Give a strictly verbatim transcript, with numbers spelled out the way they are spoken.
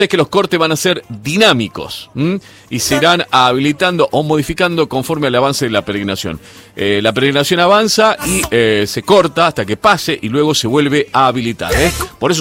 es que los cortes van a ser dinámicos, ¿m? Y se irán habilitando o modificando conforme al avance de la peregrinación. Eh, la peregrinación avanza y eh, se corta hasta que pase y luego se vuelve a habilitar, ¿eh? Por eso